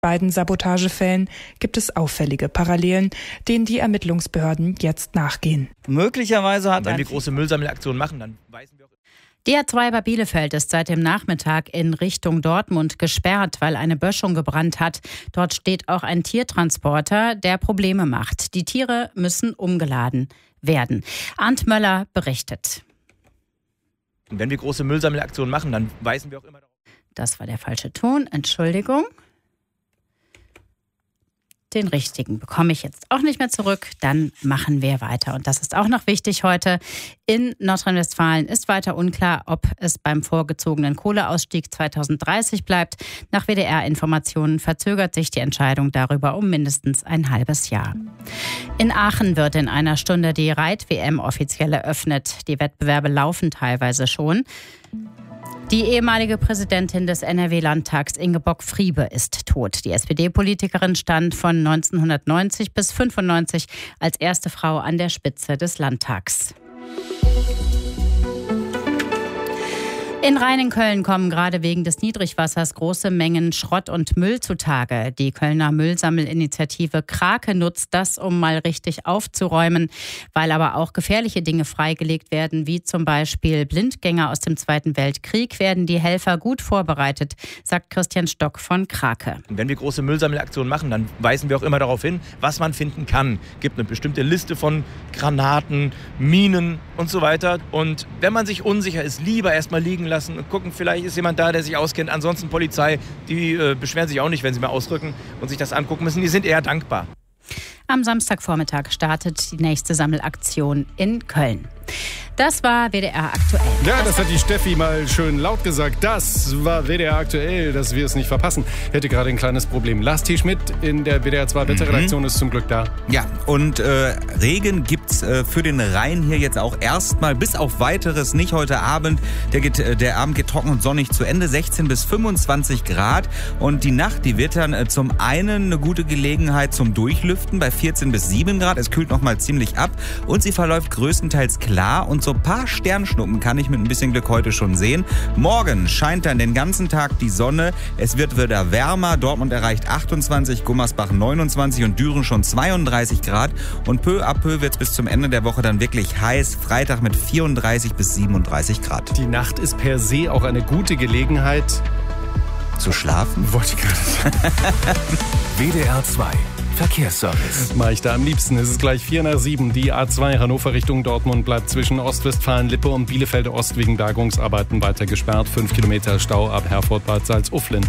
Beiden Sabotagefällen gibt es auffällige Parallelen, denen die Ermittlungsbehörden jetzt nachgehen. Möglicherweise wenn wir große Müllsammelaktionen machen, dann weisen wir auch... Die A2 bei Bielefeld ist seit dem Nachmittag in Richtung Dortmund gesperrt, weil eine Böschung gebrannt hat. Dort steht auch ein Tiertransporter, der Probleme macht. Die Tiere müssen umgeladen werden. Arndt Möller berichtet. Wenn wir große Müllsammelaktionen machen, dann weisen wir auch immer darauf... Das war der falsche Ton, Entschuldigung. Den richtigen bekomme ich jetzt auch nicht mehr zurück. Dann machen wir weiter. Und das ist auch noch wichtig heute. In Nordrhein-Westfalen ist weiter unklar, ob es beim vorgezogenen Kohleausstieg 2030 bleibt. Nach WDR-Informationen verzögert sich die Entscheidung darüber um mindestens ein halbes Jahr. In Aachen wird in einer Stunde die Reit-WM offiziell eröffnet. Die Wettbewerbe laufen teilweise schon. Die ehemalige Präsidentin des NRW-Landtags Ingeborg Friebe ist tot. Die SPD-Politikerin stand von 1990 bis 1995 als erste Frau an der Spitze des Landtags. In Rhein-in-Köln kommen gerade wegen des Niedrigwassers große Mengen Schrott und Müll zutage. Die Kölner Müllsammelinitiative Krake nutzt das, um mal richtig aufzuräumen, weil aber auch gefährliche Dinge freigelegt werden, wie zum Beispiel Blindgänger aus dem Zweiten Weltkrieg, werden die Helfer gut vorbereitet, sagt Christian Stock von Krake. Wenn wir große Müllsammelaktionen machen, dann weisen wir auch immer darauf hin, was man finden kann. Es gibt eine bestimmte Liste von Granaten, Minen und so weiter. Und wenn man sich unsicher ist, lieber erstmal liegen lassen und gucken, vielleicht ist jemand da, der sich auskennt. Ansonsten Polizei, die beschweren sich auch nicht, wenn sie mal ausrücken und sich das angucken müssen. Die sind eher dankbar. Am Samstagvormittag startet die nächste Sammelaktion in Köln. Das war WDR aktuell. Ja, das hat die Steffi mal schön laut gesagt. Das war WDR aktuell, dass wir es nicht verpassen. Hätte gerade ein kleines Problem. Lars T. Schmidt in der WDR 2 Wetterredaktion ist zum Glück da. Ja, und Regen gibt's für den Rhein hier jetzt auch erstmal bis auf Weiteres nicht heute Abend. Der Abend geht trocken und sonnig zu Ende, 16 bis 25 Grad. Und die Nacht, die wird dann zum einen eine gute Gelegenheit zum Durchlüften bei 14 bis 7 Grad. Es kühlt nochmal ziemlich ab und sie verläuft größtenteils klar. Und so ein paar Sternschnuppen kann ich mit ein bisschen Glück heute schon sehen. Morgen scheint dann den ganzen Tag die Sonne. Es wird wieder wärmer. Dortmund erreicht 28, Gummersbach 29 und Düren schon 32 Grad. Und peu à peu wird es bis zum Ende der Woche dann wirklich heiß. Freitag mit 34 bis 37 Grad. Die Nacht ist per se auch eine gute Gelegenheit zu schlafen. Wollte ich gerade sagen. WDR 2 Verkehrsservice. Mache ich da am liebsten. Es ist gleich 6:45. Die A2 Hannover Richtung Dortmund bleibt zwischen Ostwestfalen-Lippe und Bielefeld-Ost wegen Bergungsarbeiten weiter gesperrt. 5 Kilometer Stau ab Herford-Bad Salzuflen.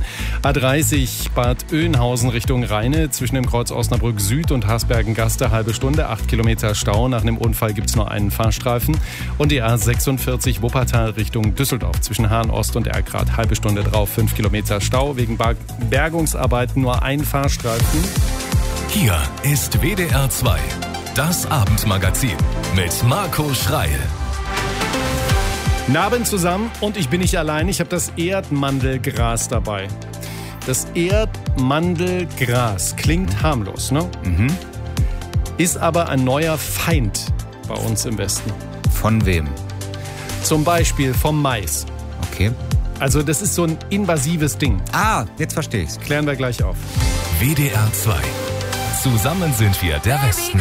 A30 Bad Oeynhausen Richtung Rheine zwischen dem Kreuz Osnabrück Süd und Hasbergen-Gaste halbe Stunde. 8 Kilometer Stau. Nach einem Unfall gibt es nur einen Fahrstreifen. Und die A46 Wuppertal Richtung Düsseldorf zwischen Hahn-Ost und Erkrath halbe Stunde drauf. 5 Kilometer Stau. Wegen Bergungsarbeiten nur ein Fahrstreifen. Hier ist WDR 2, das Abendmagazin mit Marco Schreil. Guten Abend zusammen und ich bin nicht allein, ich habe das Erdmandelgras dabei. Das Erdmandelgras klingt harmlos, ne? Ist aber ein neuer Feind bei uns im Westen. Von wem? Zum Beispiel vom Mais. Okay. Also das ist so ein invasives Ding. Ah, jetzt verstehe ich's. Klären wir gleich auf. WDR 2. Zusammen sind wir der Westen.